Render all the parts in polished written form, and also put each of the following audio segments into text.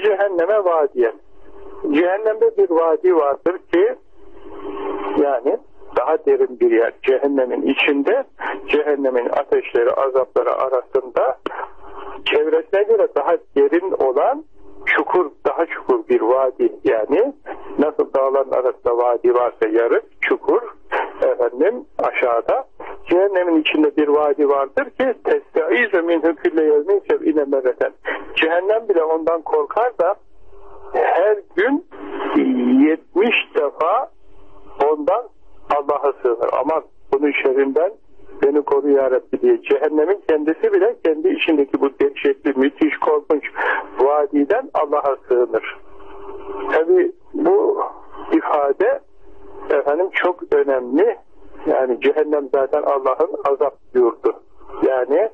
cehenneme vadiyen. Cehennemde bir vadi vardır ki, yani daha derin bir yer. Cehennemin içinde, cehennemin ateşleri, azapları arasında çevresine göre daha derin olan çukur, daha çukur bir vadi. Yani nasıl dağların arasında vadi varsa yarık, çukur, aşağıda. Cehennemin içinde bir vadi vardır ki testaizu minhu külle yevmin seb'ine merreten. Cehennem bile ondan korkar da her gün 70 defa ondan Allah'a sığınır. Aman bunun şerrinden beni koru ya Rabbi diye. Cehennemin kendisi bile kendi içindeki bu dehşetli, müthiş, korkunç vadiden Allah'a sığınır. Tabi bu ifade çok önemli. Yani cehennem zaten Allah'ın azap yurdu. Yani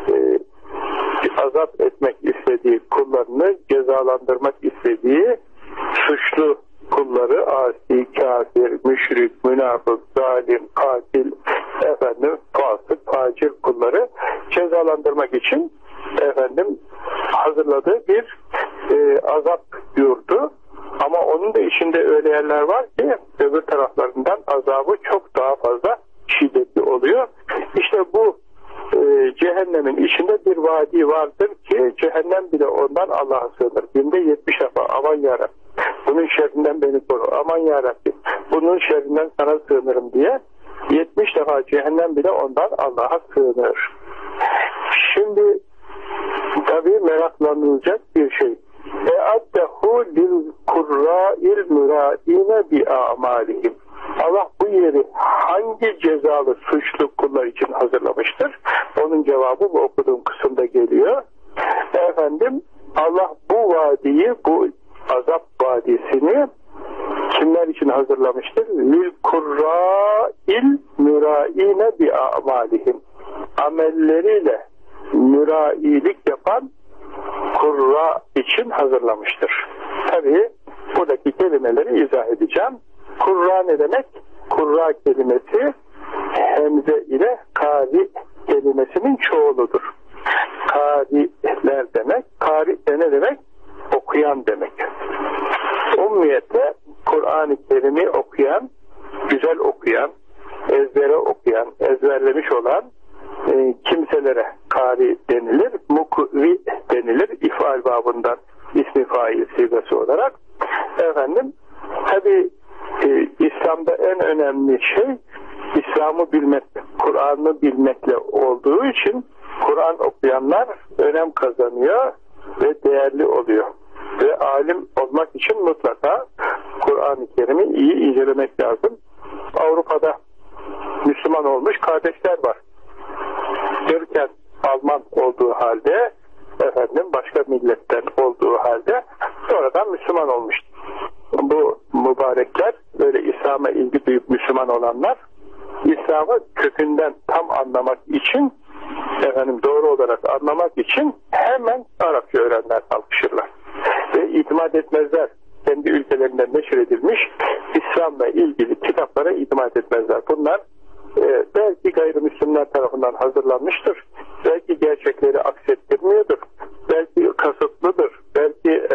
azap etmek istediği kullarını, cezalandırmak istediği suçlu kulları, asi, kafir, müşrik, münafık, zalim, katil, fasık, facir kulları cezalandırmak için hazırladığı bir azap yurdu. Ama onun da içinde öyle yerler var ki öbür taraflarından azabı çok daha fazla şiddetli oluyor. İşte bu cehennemin içinde bir vadi vardır ki cehennem bile ondan Allah'a sığınır. Günde 70 defa aman yarabbim bunun şerrinden beni koru, aman yarabbim bunun şerrinden sana sığınırım diye 70 defa cehennem bile ondan Allah'a sığınır. Şimdi tabii meraklanılacak bir şey. E'addehu lil kurra'il mürâine bi a'malihim. Allah bu yeri hangi cezalı suçlu kullar için hazırlamıştır? Onun cevabı bu okuduğum kısımda geliyor. Allah bu vadiyi, bu azap vadisini kimler için hazırlamıştır? Lil kurra'il mürâine bi a'malihim. Amelleriyle mürailik yapan kurra için hazırlamıştır. Tabii buradaki kelimeleri izah edeceğim. Kurra ne demek? Kurra kelimesi hemze ile kari kelimesinin çoğuludur. Kariler demek. Kari de ne demek? Okuyan demek. Ummiyetle Kur'an-ı Kerim'i okuyan, güzel okuyan, ezbere okuyan, ezberlemiş olan kimselere kari denilir, mukri denilir, ifal babından ismi fail sigası olarak. Tabi İslam'da en önemli şey İslam'ı bilmek, Kur'an'ı bilmekle olduğu için Kur'an okuyanlar önem kazanıyor ve değerli oluyor. Ve alim olmak için mutlaka Kur'an-ı Kerim'i iyi incelemek lazım. Avrupa'da Müslüman olmuş kardeşler var. Türken Alman olduğu halde başka milletten olduğu halde sonradan Müslüman olmuş. Bu mübarekler böyle İslam'a ilgi duyup Müslüman olanlar İslam'ı kökünden tam anlamak için doğru olarak anlamak için hemen Arapça öğrenmeye kalkışırlar. Ve itimat etmezler. Kendi ülkelerinden neşredilmiş İslam'la ilgili kitaplara itimat etmezler. Bunlar belki gayrimüslimler tarafından hazırlanmıştır. Belki gerçekleri aksettirmiyordur. Belki kasıtlıdır. Belki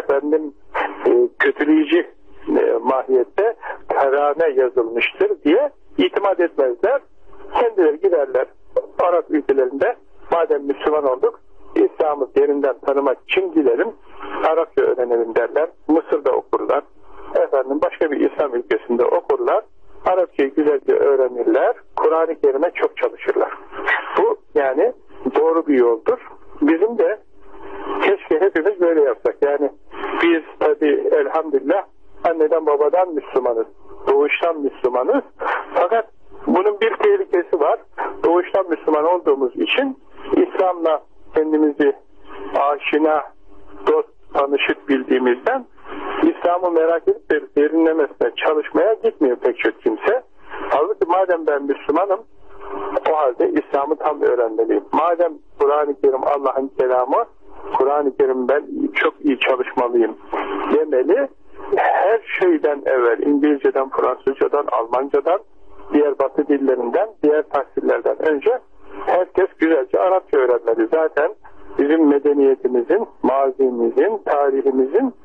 kötüleyici mahiyette karane yazılmıştır diye itimat etmezler. Kendileri giderler Arap ülkelerinde madem Müslüman olduk İslam'ı derinden tanımak için gidelim Arapça öğrenelim derler. Mısır'da okurlar. Başka bir İslam ülkesinde okurlar. Arapçayı güzelce öğrenirler. Kur'an-ı Kerim'e çok çalışırlar. Bu yani doğru bir yoldur. Bizim de keşke hepimiz böyle yapsak. Yani biz tabi elhamdülillah anneden babadan Müslümanız. Doğuştan Müslümanız. Fakat bunun bir tehlikesi var. Doğuştan Müslüman olduğumuz için İslam'la kendimizi aşina, dost, tanışık bildiğimizden İslam'ı merak edip de derinlemesine çalışmaya gitmiyor pek çok kimse. Halbuki madem ben Müslümanım o halde İslam'ı tam öğrenmeliyim. Madem Kur'an-ı Kerim Allah'ın kelamı, Kur'an-ı Kerim ben çok iyi çalışmalıyım demeli. Her şeyden evvel İngilizceden, Fransızcadan, Almancadan, diğer Batı dillerinden, diğer tahsillerden önce herkes güzelce Arapça öğrenmeli. Zaten bizim medeniyetimizin, mazimizin, tarihimizin